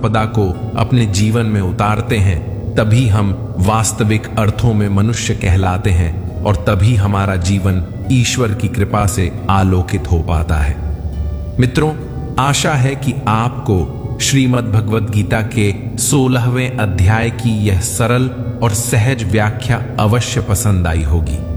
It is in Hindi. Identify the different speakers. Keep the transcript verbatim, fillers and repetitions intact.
Speaker 1: संपदा को अपने जीवन में उतारते हैं, तभी हम वास्तविक अर्थों में मनुष्य कहलाते हैं और तभी हमारा जीवन ईश्वर की कृपा से आलोकित हो पाता है। मित्रों, आशा है कि आपको श्रीमद् भगवद गीता के सोलहवें अध्याय की यह सरल और सहज व्याख्या अवश्य पसंद आई होगी।